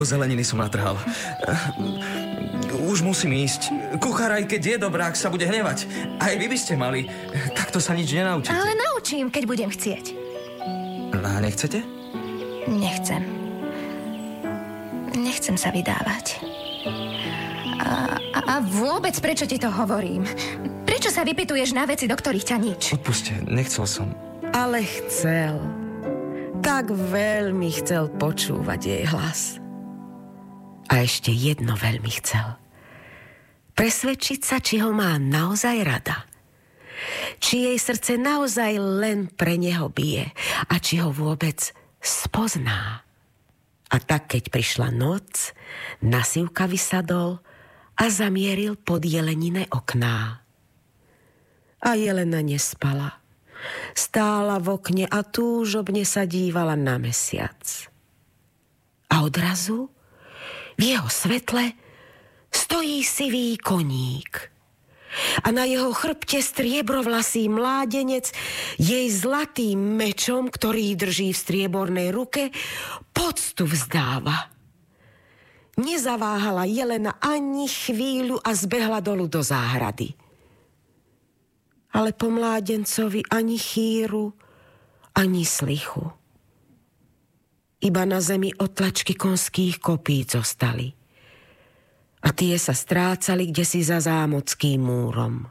Zeleniny som natrhal. Už musím ísť. Kuchár, aj keď je dobrák, sa bude hnevať. Aj vy by ste mali. Takto sa nič nenaučíte. Ale naučím, keď budem chcieť. A nechcete? Nechcem. Nechcem sa vydávať. A vôbec prečo ti to hovorím? Prečo sa vypytuješ na veci, do ktorých ťa nič? Odpuste, nechcel som. Ale chcel. Tak veľmi chcel počúvať jej hlas. A ešte jedno veľmi chcel. Presvedčiť sa, či ho má naozaj rada. Či jej srdce naozaj len pre neho bije a či ho vôbec spozná. A tak, keď prišla noc, na Sivka vysadol a zamieril pod jelenine okná. A Jelena nespala. Stála v okne a túžobne sa dívala na mesiac. A odrazu v jeho svetle stojí sivý koník. A na jeho chrbte striebrovlasý mládenec jej zlatým mečom, ktorý drží v striebornej ruke, poctu vzdáva. Nezaváhala Jelena ani chvíľu a zbehla dolu do záhrady. Ale po mládencovi ani chýru, ani slichu. Iba na zemi otlačky konských kopíc zostali. A tie sa strácali kdesi za zámockým múrom.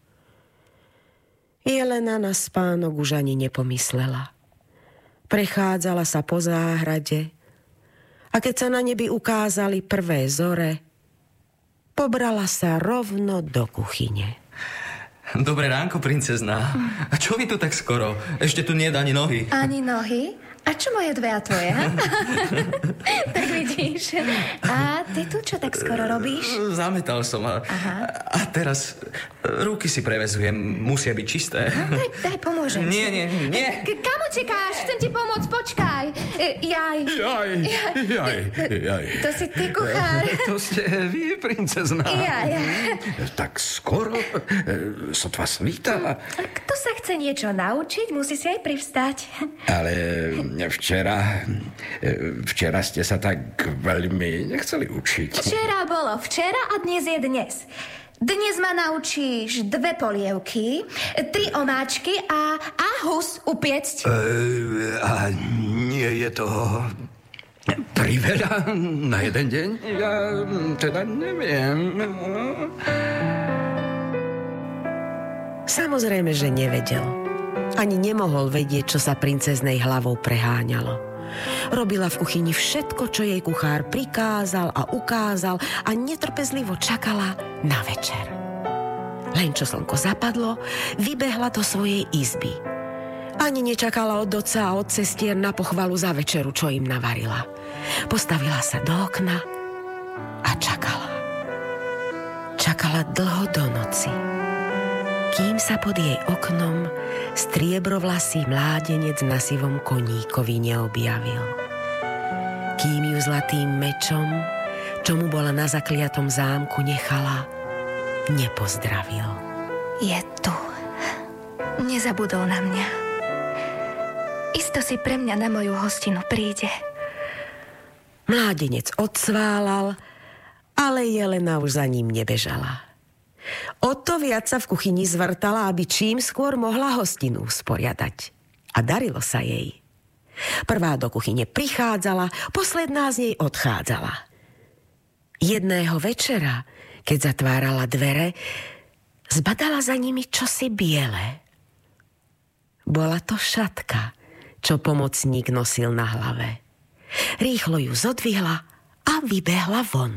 Jelena na spánok už ani nepomyslela. Prechádzala sa po záhrade a keď sa na nebi ukázali prvé zore, pobrala sa rovno do kuchyne. Dobré ránko, princezná. A čo vy tu tak skoro? Ešte tu nie je ani nohy. Ani nohy? A čo moje dve a tvoje, ha? Tak vidíš. A ty tu čo tak skoro robíš? Zametal som a teraz ruky si prevezujem. Musia byť čisté. Daj, pomôžem. Nie. Kam utekáš? Chcem ti pomôcť, počkaj. Jaj. To si ty, kuchár. To ste vy, princezná. Jaj. Tak skoro? Sotva svítala. Kto sa chce niečo naučiť, musí si aj privstať. Ale včera ste sa tak veľmi nechceli učiť. Včera bolo včera a dnes je dnes. Dnes ma naučíš 2 polievky, 3 omáčky a hus upiecť. A nie je to priveľa na jeden deň? Ja teda neviem. Samozrejme, že nevedel. Ani nemohol vedieť, čo sa princeznej hlavou preháňalo. Robila v kuchyni všetko, čo jej kuchár prikázal a ukázal a netrpezlivo čakala na večer. Len čo slnko zapadlo, vybehla do svojej izby. Ani nečakala od otca a od sestier na pochvalu za večeru, čo im navarila. Postavila sa do okna a čakala. Čakala dlho do noci, kým sa pod jej oknom striebrovlasý mládenec na sivom koníkovi neobjavil. Kým ju zlatým mečom, čo mu bola na zakliatom zámku nechala, nepozdravil. Je tu. Nezabudol na mňa. Isto si pre mňa na moju hostinu príde. Mládenec odsválal, ale Jelena už za ním nebežala. O to viac sa v kuchyni zvrtala, aby čím skôr mohla hostinu usporiadať. A darilo sa jej. Prvá do kuchyne prichádzala, posledná z nej odchádzala. Jedného večera, keď zatvárala dvere, zbadala za nimi čosi biele. Bola to šatka, čo pomocník nosil na hlave. Rýchlo ju zodvihla a vybehla von.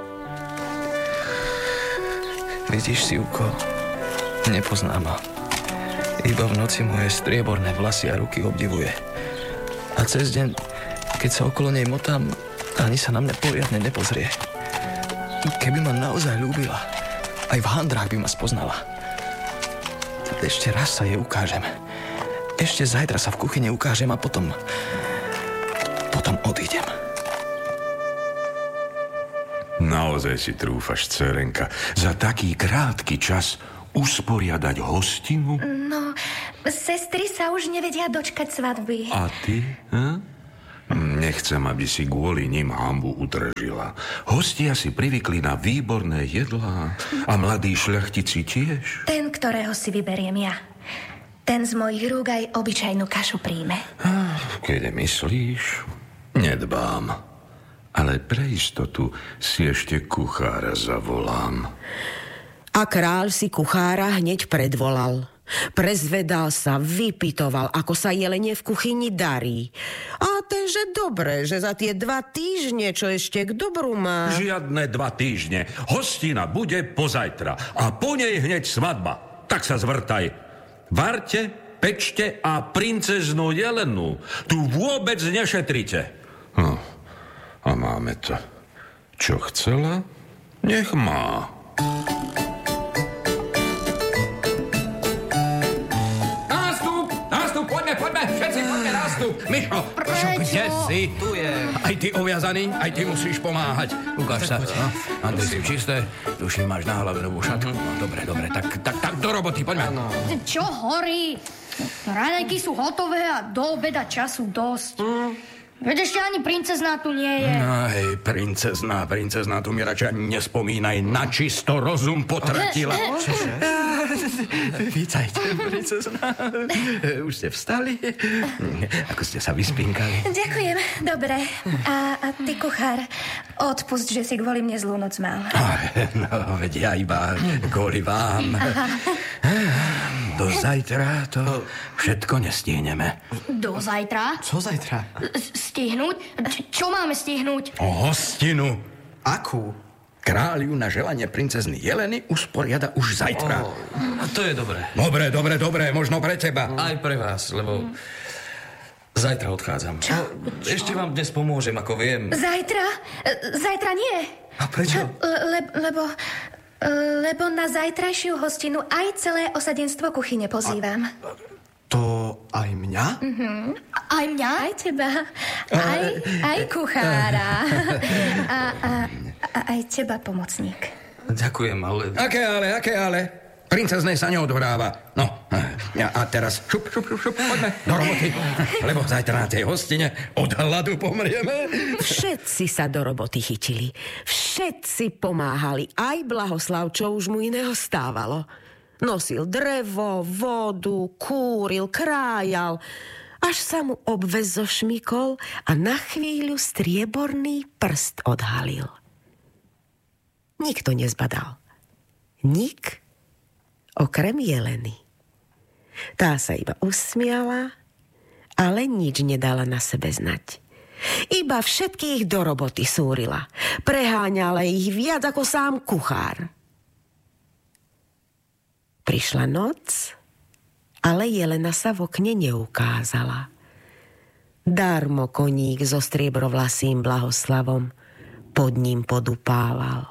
Vidíš, Sivko, nepozná ma. Iba v noci moje strieborné vlasy a ruky obdivuje. A cez deň, keď sa okolo nej motám, ani sa na mňa poriadne nepozrie. Keby ma naozaj ľúbila, aj v handrách by ma spoznala. Ešte raz sa jej ukážem. Ešte zajtra sa v kuchyni ukážem a potom odídem. Naozaj si trúfaš, dcerenka, za taký krátky čas usporiadať hostinu? No, sestry sa už nevedia dočkať svadby. A ty? Nechcem, aby si kvôli ním hanbu udržila. Hostia si privykli na výborné jedlá a mladí šľachtici tiež. Ten, ktorého si vyberiem ja. Ten z mojich rúk aj obyčajnú kašu príjme. Keď myslíš, nedbám. Ale pre istotu si ešte kuchára zavolám. A kráľ si kuchára hneď predvolal. Prezvedal sa, vypytoval, ako sa jelene v kuchyni darí. A tenže dobre, že za tie 2 týždne, čo ešte k dobru má... Žiadne 2 týždne. Hostina bude pozajtra. A po nej hneď svadba. Tak sa zvrtaj. Varte, pečte a princeznú Jelenu. Tu vôbec nešetrite. A máme to. Čo chcela? Nech má. Mišo, kde si? Tu je. Aj ty oviazaný, aj ty musíš pomáhať. Ukáž sa. Andrej, si čisté? Tuším, máš na hlave novú šatku. No, dobre, tak do roboty, poďme. Čo horí? Raňajky sú hotové a do obeda času dosť. Veď ešte ani princezná tu nie je. Hej, princezná, tu mi radšej nespomínaj, na čisto rozum potratila. Vítajte, princezná. Už ste vstali? Ako ste sa vyspinkali? Ďakujem, dobre. A ty, kuchár, odpust, že si kvôli mne zlú noc mal. No, veď ja iba kvôli vám. Do zajtra to všetko nestihneme. Do zajtra? Co zajtra? Stihnúť? Čo máme stihnúť? Hostinu. Akú? Kráľ ju na želanie princezny Jeleny usporiada už zajtra. A to je dobré. Dobre, možno pre teba. Aj pre vás, lebo zajtra odchádzam. Čo? Ešte vám dnes pomôžem, ako viem. Zajtra? Zajtra nie. A prečo? Lebo na zajtrajšiu hostinu aj celé osadenstvo kuchyne pozývam. To aj mňa? Aj mňa? Aj teba. Aj kuchára. A aj teba, pomocník. Ďakujem, ale... Aké ale? Princeznej sa neodhráva. No, a teraz šup, poďme do roboty. Lebo zajtra na tej hostine od hladu pomrieme. Všetci sa do roboty chytili. Všetci pomáhali. Aj Blahoslav, čo už mu iného stávalo. Nosil drevo, vodu, kúril, krájal, až sa mu obväz zošmykol a na chvíľu strieborný prst odhalil. Nikto nezbadal. Nik, okrem Jeleny. Tá sa iba usmiala, ale nič nedala na sebe znať. Iba všetkých do roboty súrila. Preháňala ich viac ako sám kuchár. Prišla noc, ale Jelena sa v okne neukázala. Darmo koník so striebrovlasým Blahoslavom pod ním podupával.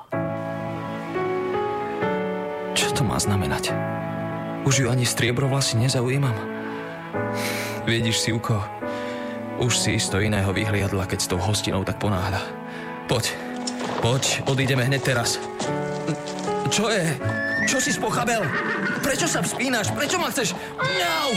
Čo to má znamenať? Už ju ani striebrovlasy nezaujímam. Viediš, Sivko, už si isto iného vyhliadla, keď s tou hostinou tak ponáhľa. Poď, odídeme hneď teraz. Čo je? Čo si spochabel? Prečo sa vzpínaš? Prečo ma chceš? Ňau!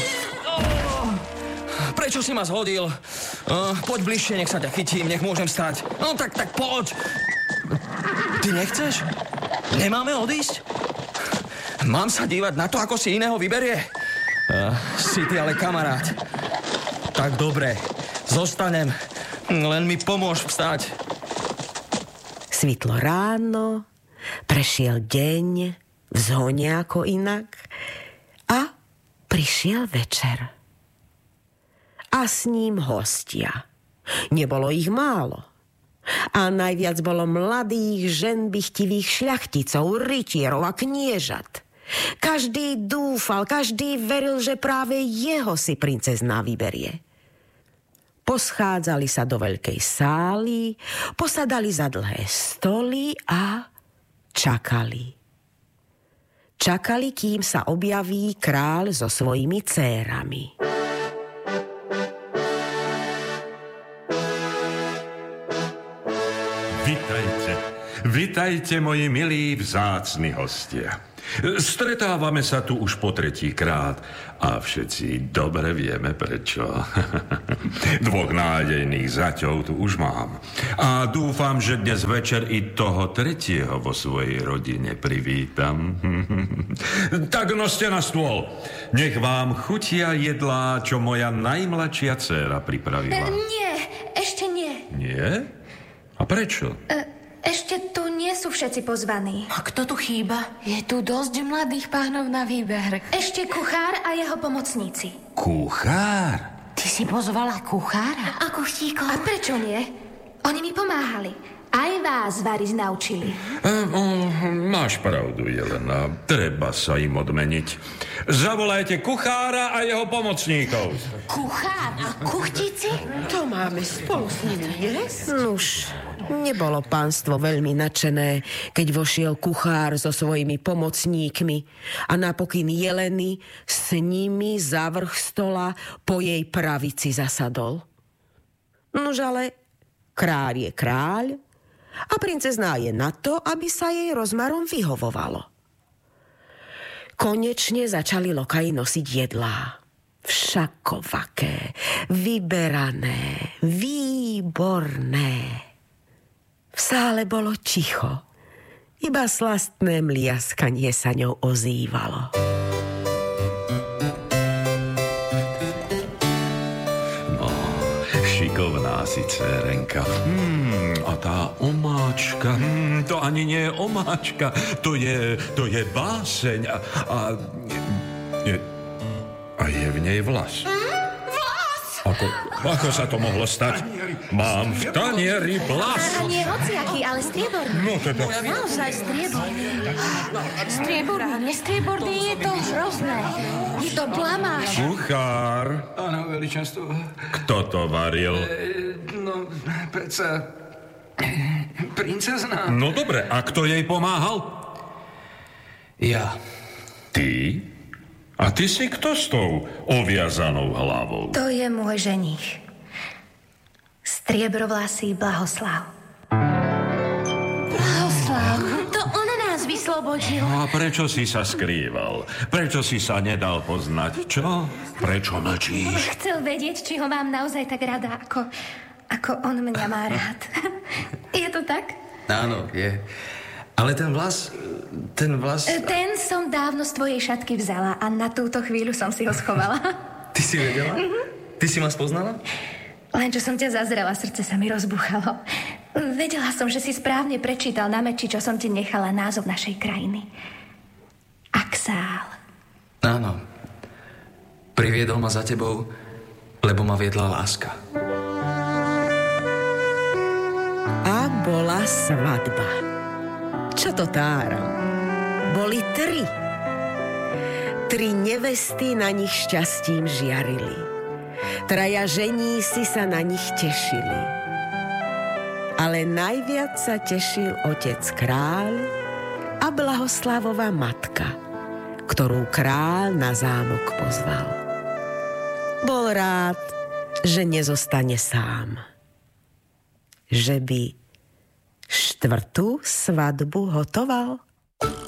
Prečo si ma zhodil? Poď bližšie, nech sa ťa chytím, nech môžem stať. No tak poď. Ty nechceš? Nemáme odísť? Mám sa dívať na to, ako si iného vyberie? Si ty ale kamarát. Tak dobre, zostanem. Len mi pomôž vstať. Svitlo ráno, prešiel deň, v zhone ako inak a prišiel večer. A s ním hostia. Nebolo ich málo. A najviac bolo mladých, ženbichtivých šľachticov, rytierov a kniežat. Každý dúfal, každý veril, že práve jeho si princezná vyberie. Poschádzali sa do veľkej sály, posadali za dlhé stoly a čakali. Čakali, kým sa objaví kráľ so svojimi dcérami. Vitajte, moji milí vzácni hostia. Stretávame sa tu už po 3. krát a všetci dobre vieme prečo. 2 nádejných zaťov tu už mám. A dúfam, že dnes večer i toho 3. vo svojej rodine privítam. Tak noste na stôl. Nech vám chutia jedlá, čo moja najmladšia dcéra pripravila. Nie, ešte nie. Nie? A prečo? Ešte tu nie sú všetci pozvaní. A kto tu chýba? Je tu dosť mladých pánov na výber. Ešte kuchár a jeho pomocníci. Kuchár? Ty si pozvala kuchára? A kuchtíko. A prečo nie? Oni mi pomáhali. Aj vás variť naučili. Máš pravdu, Jelena. Treba sa im odmeniť. Zavolajte kuchára a jeho pomocníkov. Kuchár a kuchtíci? To máme spolu s nimi jesť? Nuž, nebolo pánstvo veľmi nadšené, keď vošiel kuchár so svojimi pomocníkmi a napokyn Jeleny s nimi za vrch stola po jej pravici zasadol. Nuž ale kráľ je kráľ a princezná je na to, aby sa jej rozmarom vyhovovalo. Konečne začali lokaji nosiť jedlá. Všakovaké, vyberané, výborné. V sále bolo ticho. Iba slastné mliaskanie sa ňou ozývalo. Šikovná si dcérenka. A tá omáčka, to ani nie je omáčka, to je báseň a je v nej vlas. Ako sa to mohlo stať? Mám v tanieri vlas. A nie hociaký, ale strieborný. No teda. Naozaj strieborný. Strieborný, nestrieborný, je to hrozné. Je to blamáž. Kuchár. Áno, veličenstvo. Kto to varil? No, predsa princezná. No dobre, a kto jej pomáhal? Ja. Ty? A ty si kto s tou oviazanou hlavou? To je môj ženích. Striebrovlasý Blahoslav. Blahoslav, to on nás vyslobodil. No a prečo si sa skrýval? Prečo si sa nedal poznať? Čo? Prečo mlčíš? Chcel vedieť, či ho mám naozaj tak rada, ako on mňa má rád. Je to tak? Áno, je. Ale ten vlas... Ten som dávno z tvojej šatky vzala a na túto chvíľu som si ho schovala. Ty si vedela? Ty si ma spoznala? Len čo som ťa zazrela, srdce sa mi rozbuchalo. Vedela som, že si správne prečítal na meči, čo som ti nechala názov našej krajiny. Axál. Áno. Priviedol ma za tebou, lebo ma viedla láska. A bola svadba. Čo to táram? Boli 3. 3 nevesty na nich šťastím žiarili. 3 ženísi sa na nich tešili. Ale najviac sa tešil otec kráľ a Blahoslavová matka, ktorú kráľ na zámok pozval. Bol rád, že nezostane sám. Že by 4. svadbu hotoval.